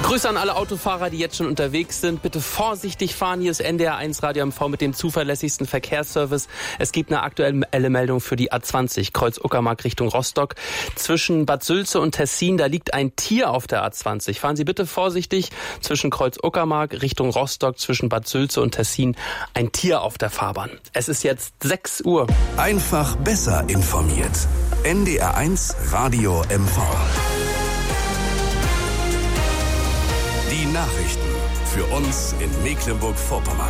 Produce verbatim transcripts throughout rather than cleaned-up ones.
Grüße an alle Autofahrer, die jetzt schon unterwegs sind. Bitte vorsichtig fahren. Hier ist N D R eins Radio M V mit dem zuverlässigsten Verkehrsservice. Es gibt eine aktuelle Meldung für die A zwanzig, Kreuz Uckermark Richtung Rostock. Zwischen Bad Sülze und Tessin, da liegt ein Tier auf der A zwanzig. Fahren Sie bitte vorsichtig. Zwischen Kreuz Uckermark Richtung Rostock, zwischen Bad Sülze und Tessin, ein Tier auf der Fahrbahn. Es ist jetzt sechs Uhr. Einfach besser informiert. N D R eins Radio M V. Die Nachrichten für uns in Mecklenburg-Vorpommern.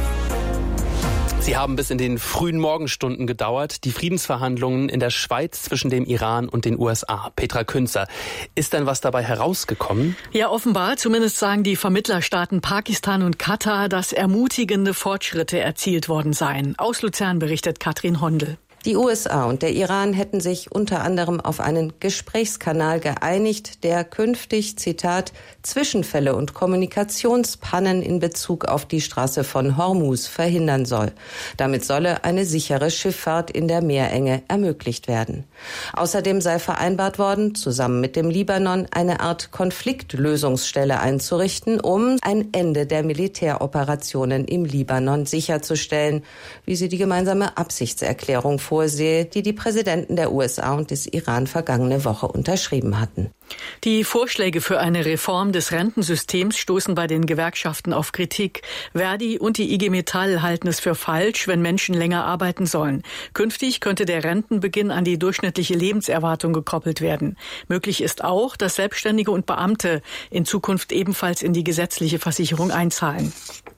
Sie haben bis in den frühen Morgenstunden gedauert, die Friedensverhandlungen in der Schweiz zwischen dem Iran und den U S A. Petra Künzer, ist denn was dabei herausgekommen? Ja, offenbar. Zumindest sagen die Vermittlerstaaten Pakistan und Katar, dass ermutigende Fortschritte erzielt worden seien. Aus Luzern berichtet Katrin Hondel. Die U S A und der Iran hätten sich unter anderem auf einen Gesprächskanal geeinigt, der künftig, Zitat, Zwischenfälle und Kommunikationspannen in Bezug auf die Straße von Hormuz verhindern soll. Damit solle eine sichere Schifffahrt in der Meerenge ermöglicht werden. Außerdem sei vereinbart worden, zusammen mit dem Libanon eine Art Konfliktlösungsstelle einzurichten, um ein Ende der Militäroperationen im Libanon sicherzustellen, wie sie die gemeinsame Absichtserklärung vorsehe, die die Präsidenten der U S A und des Iran vergangene Woche unterschrieben hatten. Die Vorschläge für eine Reform des Rentensystems stoßen bei den Gewerkschaften auf Kritik. Verdi und die I G Metall halten es für falsch, wenn Menschen länger arbeiten sollen. Künftig könnte der Rentenbeginn an die durchschnittliche Lebenserwartung gekoppelt werden. Möglich ist auch, dass Selbstständige und Beamte in Zukunft ebenfalls in die gesetzliche Versicherung einzahlen.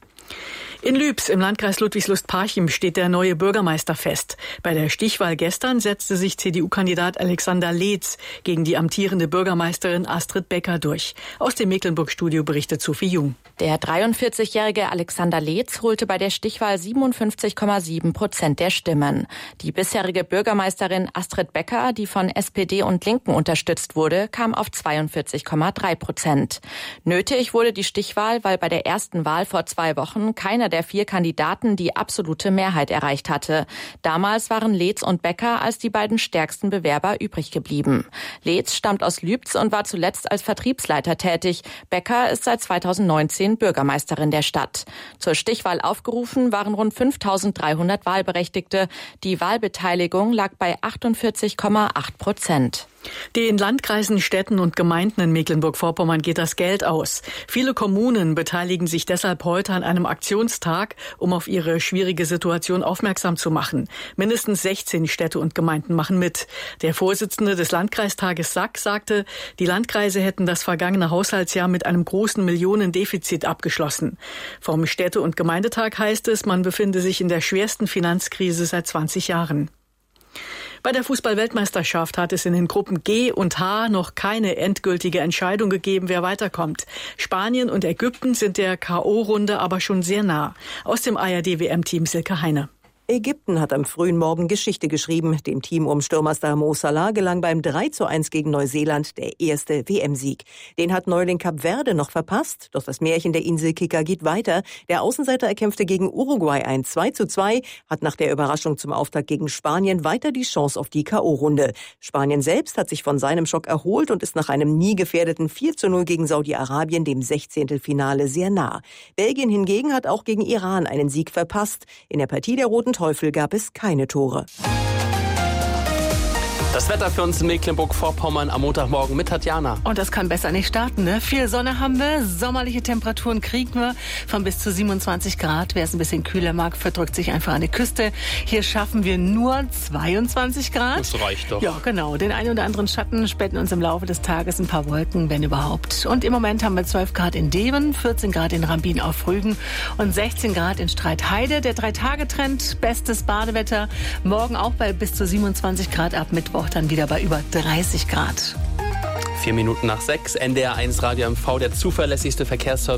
In Lübs im Landkreis Ludwigslust-Parchim steht der neue Bürgermeister fest. Bei der Stichwahl gestern setzte sich C D U-Kandidat Alexander Leetz gegen die amtierende Bürgermeisterin Astrid Becker durch. Aus dem Mecklenburg-Studio berichtet Sophie Jung. Der dreiundvierzigjährige Alexander Leetz holte bei der Stichwahl siebenundfünfzig Komma sieben Prozent der Stimmen. Die bisherige Bürgermeisterin Astrid Becker, die von S P D und Linken unterstützt wurde, kam auf zweiundvierzig Komma drei Prozent. Nötig wurde die Stichwahl, weil bei der ersten Wahl vor zwei Wochen keiner der vier Kandidaten die absolute Mehrheit erreicht hatte. Damals waren Leetz und Becker als die beiden stärksten Bewerber übrig geblieben. Leetz stammt aus Lübz und war zuletzt als Vertriebsleiter tätig. Becker ist seit zweitausendneunzehn Bürgermeisterin der Stadt. Zur Stichwahl aufgerufen waren rund fünftausenddreihundert Wahlberechtigte. Die Wahlbeteiligung lag bei achtundvierzig Komma acht Prozent. Den Landkreisen, Städten und Gemeinden in Mecklenburg-Vorpommern geht das Geld aus. Viele Kommunen beteiligen sich deshalb heute an einem Aktionstag, um auf ihre schwierige Situation aufmerksam zu machen. Mindestens sechzehn Städte und Gemeinden machen mit. Der Vorsitzende des Landkreistages Sack sagte, die Landkreise hätten das vergangene Haushaltsjahr mit einem großen Millionendefizit abgeschlossen. Vom Städte- und Gemeindetag heißt es, man befinde sich in der schwersten Finanzkrise seit zwanzig Jahren. Bei der Fußball-Weltmeisterschaft hat es in den Gruppen G und H noch keine endgültige Entscheidung gegeben, wer weiterkommt. Spanien und Ägypten sind der K O-Runde aber schon sehr nah. Aus dem A R D-W M-Team Silke Heine. Ägypten hat am frühen Morgen Geschichte geschrieben. Dem Team um Stürmerstar Mo Salah gelang beim drei zu eins gegen Neuseeland der erste W M-Sieg. Den hat Neuling Kap Verde noch verpasst, doch das Märchen der Inselkicker geht weiter. Der Außenseiter erkämpfte gegen Uruguay ein zwei zu zwei, hat nach der Überraschung zum Auftakt gegen Spanien weiter die Chance auf die K O-Runde. Spanien selbst hat sich von seinem Schock erholt und ist nach einem nie gefährdeten vier zu null gegen Saudi-Arabien dem Sechzehntelfinale sehr nah. Belgien hingegen hat auch gegen Iran einen Sieg verpasst. In der Partie der Roten Teufel gab es keine Tore. Das Wetter für uns in Mecklenburg-Vorpommern am Montagmorgen mit Tatjana. Und das kann besser nicht starten, ne? Viel Sonne haben wir, sommerliche Temperaturen kriegen wir von bis zu siebenundzwanzig Grad. Wer es ein bisschen kühler mag, verdrückt sich einfach an die Küste. Hier schaffen wir nur zweiundzwanzig Grad. Das reicht doch. Ja, genau. Den einen oder anderen Schatten späten uns im Laufe des Tages ein paar Wolken, wenn überhaupt. Und im Moment haben wir zwölf Grad in Deven, vierzehn Grad in Rambin auf Rügen und sechzehn Grad in Stretheide. Der Drei-Tage-Trend, bestes Badewetter. Morgen auch bei bis zu siebenundzwanzig Grad, ab Mittwoch dann wieder bei über dreißig Grad. Vier Minuten nach sechs, N D R eins Radio M V, der zuverlässigste Verkehrsservice